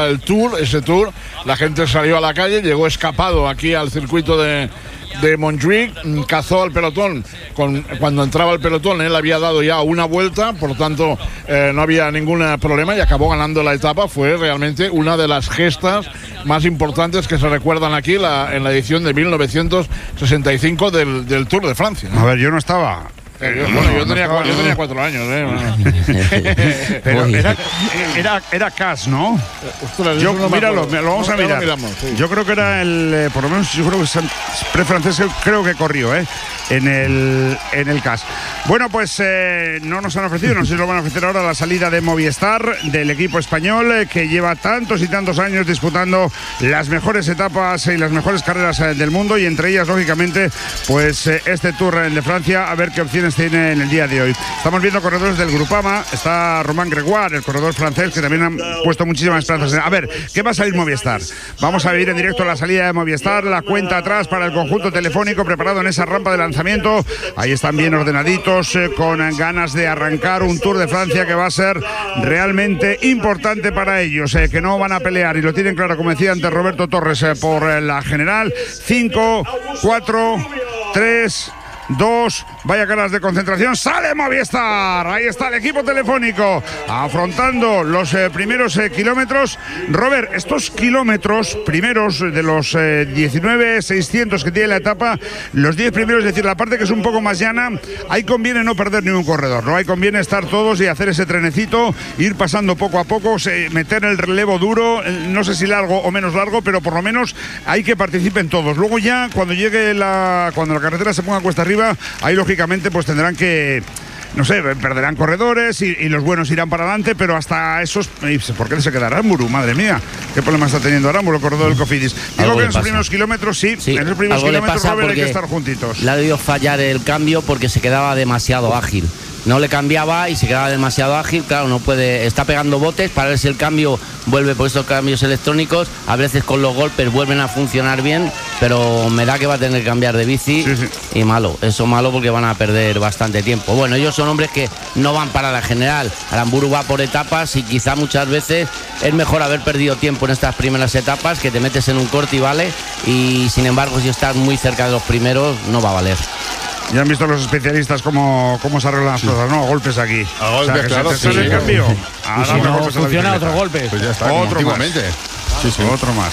era el Tour, ese Tour. La gente salió a la calle, llegó escapado aquí al circuito de Montjuic, cazó al pelotón. Cuando entraba el pelotón, él había dado ya una vuelta, por lo tanto no había ningún problema y acabó ganando la etapa. Fue realmente una de las gestas más importantes que se recuerdan aquí en la edición de 1965 del Tour de Francia. A ver, yo no estaba. Yo tenía 4 años, Pero era Cas, ¿no? Míralo, lo vamos a mirar. Yo creo que era por lo menos yo creo que es pre-francés, creo que corrió, en el Cas. Bueno, pues no nos han ofrecido, no sé si lo van a ofrecer ahora, la salida de Movistar, del equipo español, que lleva tantos y tantos años disputando las mejores etapas y las mejores carreras del mundo, y entre ellas, lógicamente, pues este Tour de Francia, a ver qué opciones tiene en el día de hoy. Estamos viendo corredores del Groupama, está Romain Gregoire, el corredor francés, que también han puesto muchísimas esperanzas. A ver, ¿qué va a salir Movistar? Vamos a ver en directo la salida de Movistar, la cuenta atrás para el conjunto telefónico preparado en esa rampa de lanzamiento. Ahí están bien ordenaditos, con ganas de arrancar un Tour de Francia que va a ser realmente importante para ellos, que no van a pelear, y lo tienen claro, como decía antes Roberto Torres, por la general. 5, 4, 3, 2, vaya caras de concentración, sale Movistar, ahí está el equipo telefónico afrontando los primeros kilómetros. Robert, estos kilómetros primeros de los 19.600 que tiene la etapa, los 10 primeros, es decir, la parte que es un poco más llana, ahí conviene no perder ningún corredor, ¿no? Ahí conviene estar todos y hacer ese trenecito, ir pasando poco a poco, meter el relevo duro, no sé si largo o menos largo, pero por lo menos hay que participen todos. Luego ya, cuando cuando la carretera se ponga cuesta arriba, ahí lógicamente pues tendrán que, no sé, perderán corredores y los buenos irán para adelante, pero hasta esos... ¿Por qué se queda Aramburu? Madre mía, qué problema está teniendo Aramburu, el corredor del Cofidis. Digo que en los primeros kilómetros, sí, en los primeros kilómetros, Robert, hay que estar juntitos. Le ha debido fallar el cambio porque se quedaba demasiado ágil. No le cambiaba y se quedaba demasiado ágil, claro, no puede, está pegando botes para ver si el cambio vuelve por estos cambios electrónicos. A veces con los golpes vuelven a funcionar bien, pero me da que va a tener que cambiar de bici. Sí. Y malo, eso malo porque van a perder bastante tiempo. Bueno, ellos son hombres que no van para la general, Aramburu va por etapas y quizá muchas veces es mejor haber perdido tiempo en estas primeras etapas, que te metes en un corte y vale, y sin embargo si estás muy cerca de los primeros no va a valer. Ya han visto los especialistas cómo se arreglan las cosas, ¿no? A golpes aquí. A golpes, o sea, que claro, se te sale el cambio. Si no funciona, otro golpe. Pues ya está, otro más. Otro más.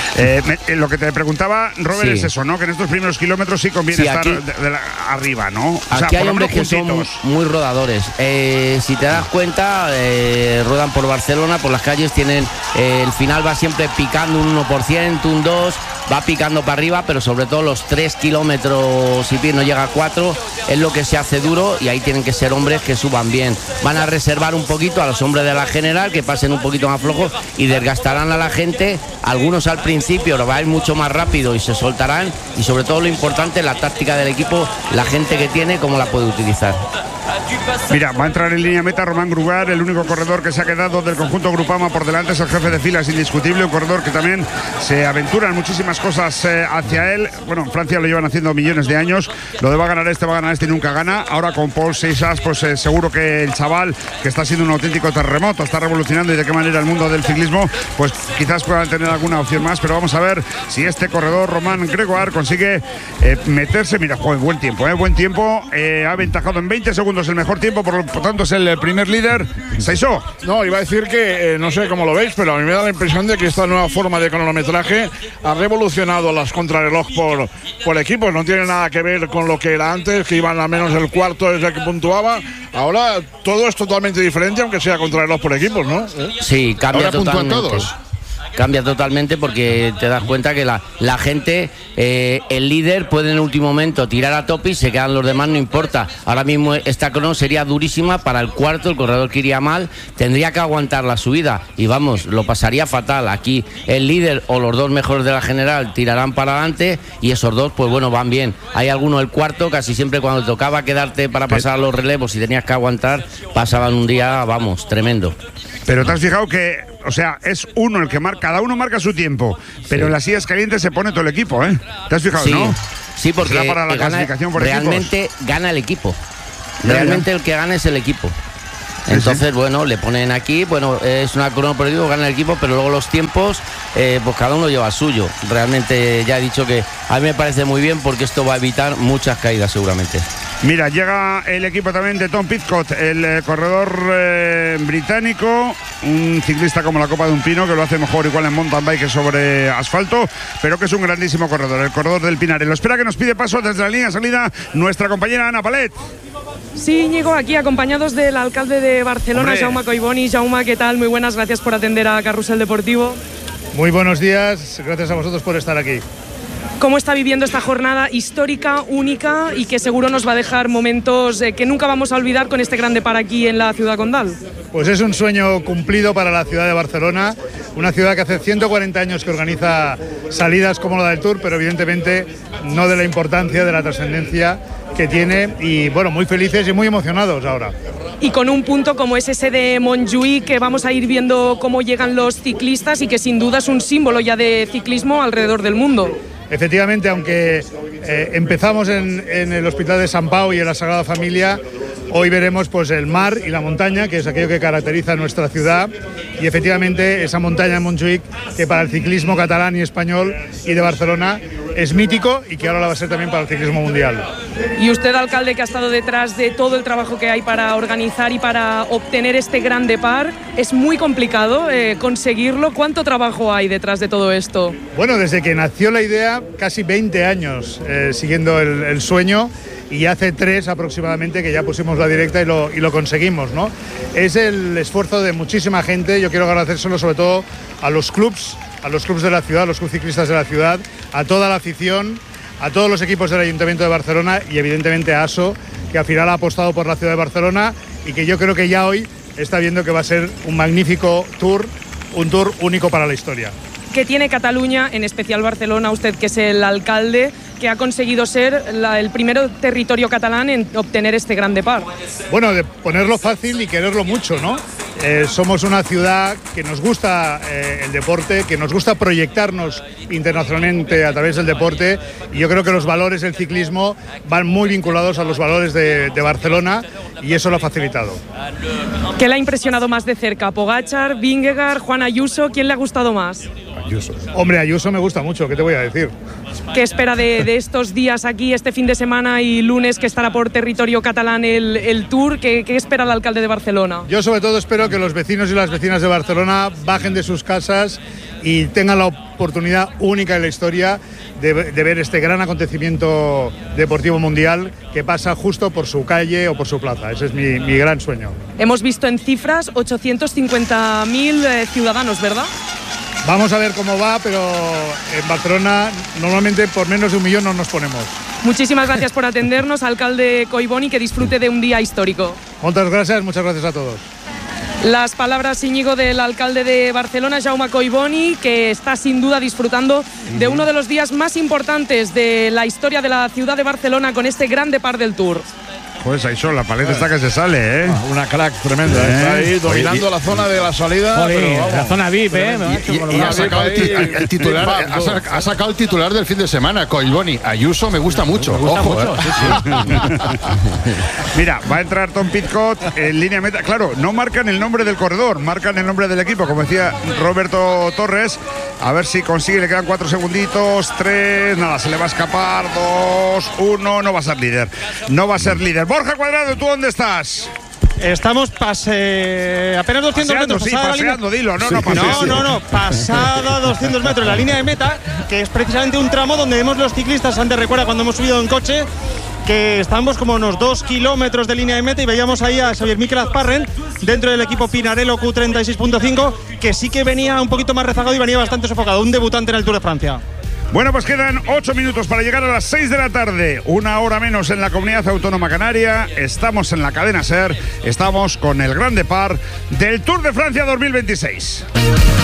Lo que te preguntaba, Robert, es eso, ¿no? Que en estos primeros kilómetros sí conviene estar arriba, ¿no? O sea, aquí hay hombres que son muy rodadores. Si te das cuenta, rodan por Barcelona, por las calles, tienen el final va siempre picando un 1%, un 2%, va picando para arriba, pero sobre todo los 3 kilómetros, si no llega a 4, es lo que se hace duro, y ahí tienen que ser hombres que suban bien. Van a reservar un poquito a los hombres de la general, que pasen un poquito más flojos, y desgastarán a la gente. Algunos al principio lo va a ir mucho más rápido y se soltarán, y sobre todo lo importante, la táctica del equipo, la gente que tiene, cómo la puede utilizar. Mira, va a entrar en línea meta Romain Gregoire, el único corredor que se ha quedado del conjunto Groupama por delante, es el jefe de filas indiscutible, un corredor que también se aventura en muchísimas cosas hacia él. Bueno, en Francia lo llevan haciendo millones de años, lo de va a ganar este y nunca gana. Ahora con Paul Seixas, pues seguro que el chaval, que está siendo un auténtico terremoto, está revolucionando, y de qué manera el mundo del ciclismo, pues quizás puedan tener alguna opción más, pero vamos a ver si este corredor Romain Gregoire consigue meterse. Mira, buen tiempo, ha aventajado en 20 segundos el mejor tiempo, por tanto es el primer líder. Seixó. No, iba a decir que no sé cómo lo veis, pero a mí me da la impresión de que esta nueva forma de cronometraje ha revolucionado las contrarreloj por equipos. No tiene nada que ver con lo que era antes, que iban al menos el cuarto desde que puntuaba. Ahora todo es totalmente diferente, aunque sea contrarreloj por equipos, ¿no? Sí, cambia ahora totalmente. Puntúan todos. Cambia totalmente, porque te das cuenta que la gente, el líder puede en el último momento tirar a tope y se quedan los demás, no importa. Ahora mismo esta crono sería durísima para el cuarto, el corredor que iría mal tendría que aguantar la subida y vamos, lo pasaría fatal. Aquí el líder o los dos mejores de la general tirarán para adelante y esos dos pues bueno, van bien. Hay alguno, el cuarto, casi siempre cuando tocaba quedarte para pasar los relevos y tenías que aguantar, pasaban un día, vamos, tremendo. Pero te has fijado que, o sea, es uno el que marca, cada uno marca su tiempo, pero en las sillas calientes se pone todo el equipo, ¿eh? ¿Te has fijado, no? Sí, porque para la clasificación por realmente equipos. gana el equipo. Realmente el que gana es el equipo. Entonces, bueno, le ponen aquí, bueno, es una corona por equipo, gana el equipo, pero luego los tiempos, pues cada uno lleva el suyo. Realmente ya he dicho que a mí me parece muy bien porque esto va a evitar muchas caídas seguramente. Mira, llega el equipo también de Tom Pidcock, el corredor británico, un ciclista como la copa de un pino, que lo hace mejor igual en mountain bike que sobre asfalto, pero que es un grandísimo corredor, el corredor del Pinarello. Espera que nos pide paso desde la línea de salida nuestra compañera Ana Palet. Sí, Íñigo, aquí acompañados del alcalde de Barcelona, Jaume Collboni. Jaume, ¿qué tal? Muy buenas, gracias por atender a Carrusel Deportivo. Muy buenos días, gracias a vosotros por estar aquí. ¿Cómo está viviendo esta jornada histórica, única y que seguro nos va a dejar momentos que nunca vamos a olvidar con este gran depar aquí en la ciudad condal? Pues es un sueño cumplido para la ciudad de Barcelona, una ciudad que hace 140 años que organiza salidas como la del Tour, pero evidentemente no de la importancia, de la trascendencia que tiene, y bueno, muy felices y muy emocionados ahora. Y con un punto como es ese de Montjuïc, que vamos a ir viendo cómo llegan los ciclistas y que sin duda es un símbolo ya de ciclismo alrededor del mundo. Efectivamente, aunque empezamos en el Hospital de Sant Pau y en la Sagrada Familia, hoy veremos pues el mar y la montaña, que es aquello que caracteriza a nuestra ciudad, y efectivamente esa montaña de Montjuïc, que para el ciclismo catalán y español y de Barcelona es mítico y que ahora la va a ser también para el ciclismo mundial. Y usted, alcalde, que ha estado detrás de todo el trabajo que hay para organizar y para obtener este gran depar, es muy complicado conseguirlo. ¿Cuánto trabajo hay detrás de todo esto? Bueno, desde que nació la idea, casi 20 años siguiendo el sueño, y hace 3 aproximadamente que ya pusimos la directa y lo conseguimos, ¿no? Es el esfuerzo de muchísima gente. Yo quiero agradecérselo sobre todo a los clubs de la ciudad, a los clubs ciclistas de la ciudad, a toda la afición, a todos los equipos del Ayuntamiento de Barcelona y evidentemente a ASO, que al final ha apostado por la ciudad de Barcelona y que yo creo que ya hoy está viendo que va a ser un magnífico tour, un tour único para la historia. ¿Qué tiene Cataluña, en especial Barcelona, usted que es el alcalde, que ha conseguido ser el primer territorio catalán en obtener este gran depar? Bueno, de ponerlo fácil y quererlo mucho, ¿no? Somos una ciudad que nos gusta el deporte, que nos gusta proyectarnos internacionalmente a través del deporte, y yo creo que los valores del ciclismo van muy vinculados a los valores de Barcelona, y eso lo ha facilitado. ¿Qué le ha impresionado más de cerca? ¿Pogačar, Vingegaard, Juan Ayuso? ¿Quién le ha gustado más? Ayuso. Hombre, Ayuso me gusta mucho, ¿qué te voy a decir? ¿Qué espera de estos días aquí, este fin de semana y lunes que estará por territorio catalán el Tour? ¿Qué espera el alcalde de Barcelona? Yo sobre todo espero que los vecinos y las vecinas de Barcelona bajen de sus casas y tengan la oportunidad única en la historia de ver este gran acontecimiento deportivo mundial que pasa justo por su calle o por su plaza. Ese es mi gran sueño. Hemos visto en cifras 850.000 ciudadanos, ¿verdad? Vamos a ver cómo va, pero en Barcelona normalmente por menos de 1 millón no nos ponemos. Muchísimas gracias por atendernos, alcalde Collboni, que disfrute de un día histórico. Muchas gracias a todos. Las palabras, Íñigo, del alcalde de Barcelona, Jaume Collboni, que está sin duda disfrutando de uno de los días más importantes de la historia de la ciudad de Barcelona con este gran depar del Tour. Pues ahí son, la paleta está que se sale, ¿eh? Una crack tremenda. Está ahí dominando la zona de la salida. Joder, pero, vamos, la zona VIP, ¿eh? Y ha sacado el titular, ha sacado el titular del fin de semana, Collboni. Ayuso me gusta mucho. Me gusta mucho, sí. Mira, va a entrar Tom Pidcock en línea meta. Claro, no marcan el nombre del corredor, marcan el nombre del equipo, como decía Roberto Torres. A ver si consigue, le quedan 4 segunditos, 3, nada, se le va a escapar, 2, 1, no va a ser líder. No va a ser líder. Borja Cuadrado, ¿tú dónde estás? Estamos apenas 200 metros. Sí, paseando, dilo, no, no, pasada 200 metros, la línea de meta, que es precisamente un tramo donde vemos los ciclistas. Antes recuerda cuando hemos subido en coche, que estamos como unos 2 kilómetros de línea de meta y veíamos ahí a Xavier Miquel Azparren dentro del equipo Pinarello Q36.5, que sí que venía un poquito más rezagado y venía bastante sofocado, un debutante en el Tour de Francia. Bueno, pues quedan 8 minutos para llegar a las 6 de la tarde, 1 hora menos en la Comunidad Autónoma Canaria. Estamos en la cadena SER, estamos con el gran depar del Tour de Francia 2026.